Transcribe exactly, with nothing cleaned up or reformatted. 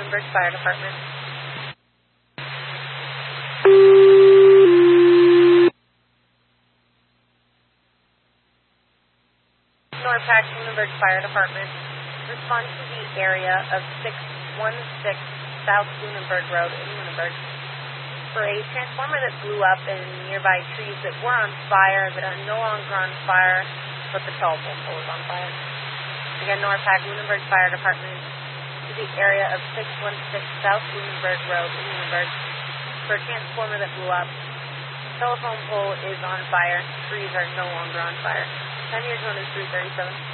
Lunenburg Fire Department. NORPAC Lunenburg Fire Department. Respond to the area of six one six South Lunenburg Road in Lunenburg for a transformer that blew up in nearby trees that were on fire that are no longer on fire, but the telephone pole is on fire. Again, NORPAC Lunenburg Fire Department to the area of six one six South Lunenburg Road in Lunenburg for a transformer that blew up. Telephone pole is on fire. Trees are no longer on fire. ten years one is three thirty-seven.